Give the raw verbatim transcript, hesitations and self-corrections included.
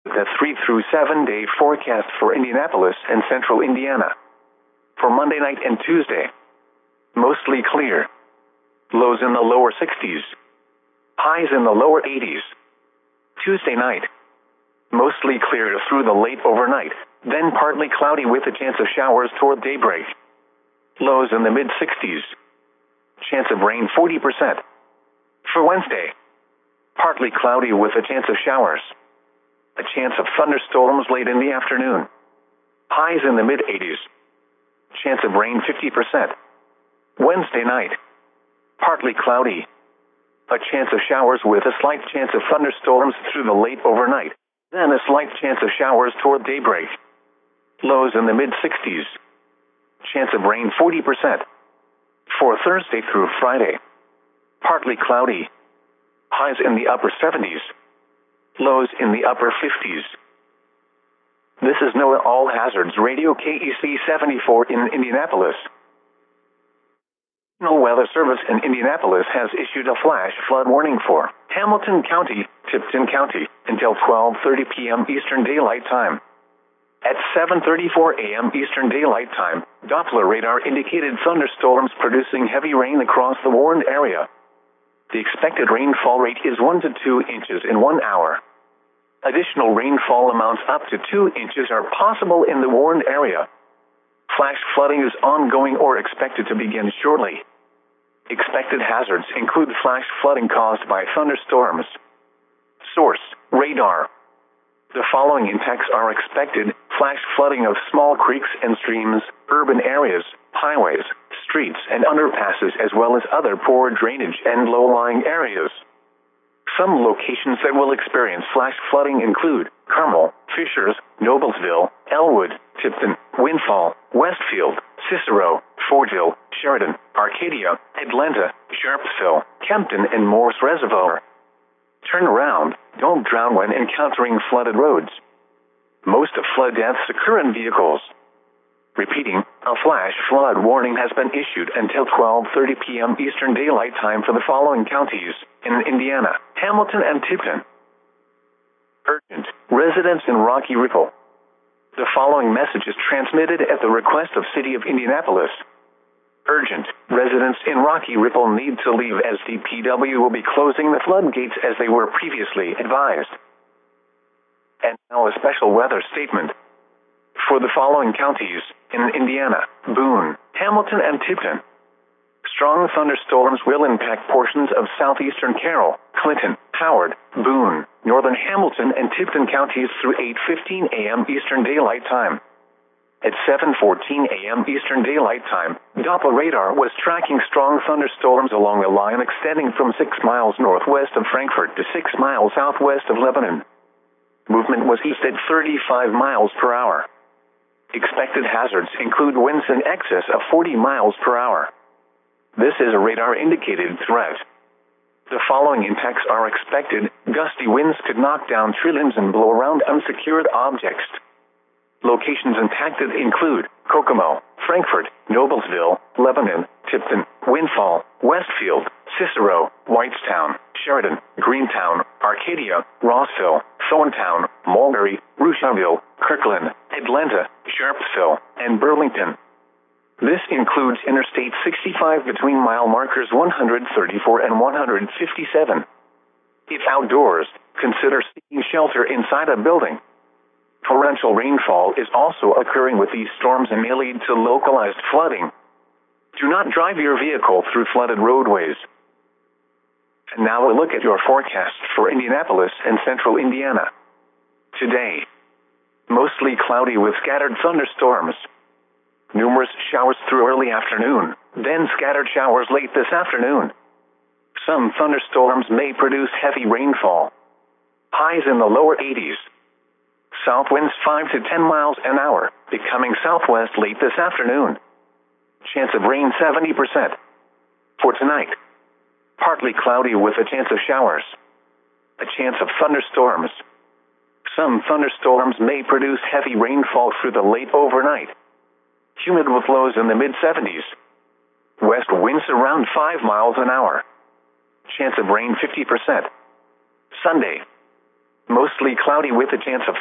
The three through seven day forecast for Indianapolis and central Indiana. For Monday night and Tuesday, mostly clear. Lows in the lower sixties. Highs in the lower eighties. Tuesday night, mostly clear through the late overnight, then partly cloudy with a chance of showers toward daybreak. Lows in the mid sixties. Chance of rain forty percent. For Wednesday, partly cloudy with a chance of showers. A chance of thunderstorms late in the afternoon. Highs in the mid eighties. Chance of rain fifty percent. Wednesday night, partly cloudy. A chance of showers with a slight chance of thunderstorms through the late overnight, then a slight chance of showers toward daybreak. Lows in the mid sixties. Chance of rain forty percent. For Thursday through Friday, partly cloudy. Highs in the upper seventies. Lows in the upper fifties. This is NOAA All Hazards Radio K E C seventy-four in Indianapolis. National Weather Service in Indianapolis has issued a flash flood warning for Hamilton County, Tipton County, until twelve thirty p.m. Eastern Daylight Time. At seven thirty-four a.m. Eastern Daylight Time, Doppler radar indicated thunderstorms producing heavy rain across the warned area. The expected rainfall rate is one to two inches in one hour. Additional rainfall amounts up to two inches are possible in the warned area. Flash flooding is ongoing or expected to begin shortly. Expected hazards include flash flooding caused by thunderstorms. Source: radar. The following impacts are expected: flash flooding of small creeks and streams, urban areas, highways, streets and underpasses, as well as other poor drainage and low-lying areas. Some locations that will experience flash flooding include Carmel, Fishers, Noblesville, Elwood, Tipton, Windfall, Westfield, Cicero, Fordville, Sheridan, Arcadia, Atlanta, Sharpsville, Kempton, and Morse Reservoir. Turn around, don't drown when encountering flooded roads. Most of flood deaths occur in vehicles. Repeating, a flash flood warning has been issued until twelve thirty p.m. Eastern Daylight Time for the following counties in Indiana: Hamilton and Tipton. Urgent. Residents in Rocky Ripple. The following message is transmitted at the request of City of Indianapolis. Urgent. Residents in Rocky Ripple need to leave as D P W will be closing the floodgates as they were previously advised. And now a special weather statement. For the following counties in Indiana: Boone, Hamilton, and Tipton. Strong thunderstorms will impact portions of southeastern Carroll, Clinton, Howard, Boone, northern Hamilton, and Tipton counties through eight fifteen a.m. Eastern Daylight Time. At seven fourteen a.m. Eastern Daylight Time, Doppler radar was tracking strong thunderstorms along a line extending from six miles northwest of Frankfort to six miles southwest of Lebanon. Movement was east at thirty-five miles per hour. Expected hazards include winds in excess of forty miles per hour. This is a radar-indicated threat. The following impacts are expected: gusty winds could knock down tree limbs and blow around unsecured objects. Locations impacted include Kokomo, Frankfort, Noblesville, Lebanon, Tipton, Windfall, Westfield, Cicero, Whitestown, Sheridan, Greentown, Arcadia, Rossville, Thorntown, Mulberry, Rushville, Kirkland, Atlanta, Sharpsville, and Burlington. This includes Interstate sixty-five between mile markers one thirty-four and one fifty-seven. If outdoors, consider seeking shelter inside a building. Torrential rainfall is also occurring with these storms and may lead to localized flooding. Do not drive your vehicle through flooded roadways. And now a look at your forecast for Indianapolis and central Indiana. Today, mostly cloudy with scattered thunderstorms. Numerous showers through early afternoon, then scattered showers late this afternoon. Some thunderstorms may produce heavy rainfall. Highs in the lower eighties. South winds five to ten miles an hour, becoming southwest late this afternoon. Chance of rain seventy percent. For tonight, partly cloudy with a chance of showers. A chance of thunderstorms. Some thunderstorms may produce heavy rainfall through the late overnight. Humid with lows in the mid seventies. West winds around five miles an hour. Chance of rain fifty percent. Sunday, mostly cloudy with a chance of